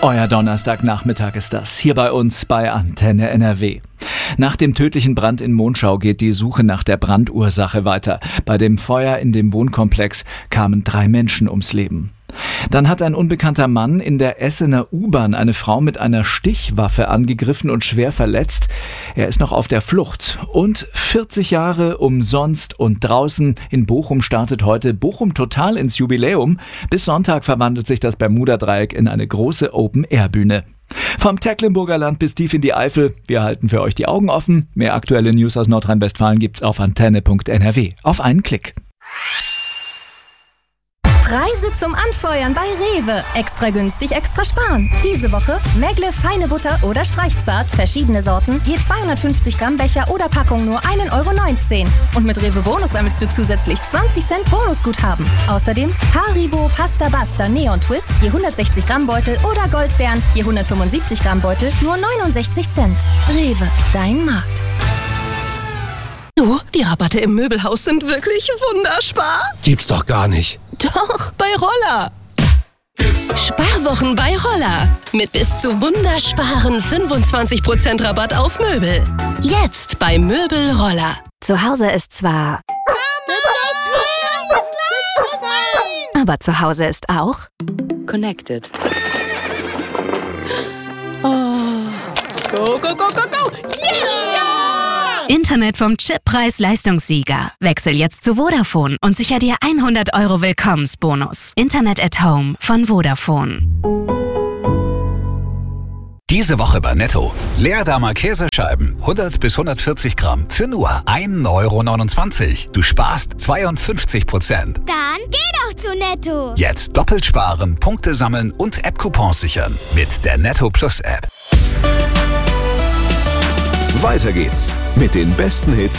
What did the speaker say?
Euer Donnerstagnachmittag ist das, hier bei uns bei Antenne NRW. Nach dem tödlichen Brand in Monschau geht die Suche nach der Brandursache weiter. Bei dem Feuer in dem Wohnkomplex kamen 3 Menschen ums Leben. Dann hat ein unbekannter Mann in der Essener U-Bahn eine Frau mit einer Stichwaffe angegriffen und schwer verletzt. Er ist noch auf der Flucht. Und 40 Jahre umsonst und draußen in Bochum startet heute Bochum Total ins Jubiläum. Bis Sonntag verwandelt sich das Bermuda-Dreieck in eine große Open-Air-Bühne. Vom Tecklenburger Land bis tief in die Eifel. Wir halten für euch die Augen offen. Mehr aktuelle News aus Nordrhein-Westfalen gibt's auf antenne.nrw. Auf einen Klick. Preise zum Anfeuern bei Rewe. Extra günstig, extra sparen. Diese Woche Megle feine Butter oder Streichzart, verschiedene Sorten, je 250 Gramm Becher oder Packung nur 1,19 €. Und mit Rewe Bonus sammelst du zusätzlich 20 Cent Bonusguthaben. Außerdem Haribo Pasta Basta Neon Twist, je 160 Gramm Beutel oder Goldbeeren, je 175 Gramm Beutel, nur 69 Cent. Rewe, dein Markt. Du, die Rabatte im Möbelhaus sind wirklich wunderspar. Gibt's doch gar nicht. Doch, bei Roller. Sparwochen bei Roller. Mit bis zu wundersparen 25% Rabatt auf Möbel. Jetzt bei Möbel Roller. Zu Hause ist zwar... aber zu Hause ist auch... Connected. Oh. Go, go, go, go, go. Yeah! Internet vom Chippreis-Leistungssieger. Wechsel jetzt zu Vodafone und sicher dir 100 € Willkommensbonus. Internet at Home von Vodafone. Diese Woche bei Netto. Leerdammer Käsescheiben, 100 bis 140 Gramm, für nur 1,29 €. Du sparst 52%. Dann geh doch zu Netto. Jetzt doppelt sparen, Punkte sammeln und App-Coupons sichern. Mit der Netto Plus App. Weiter geht's mit den besten Hits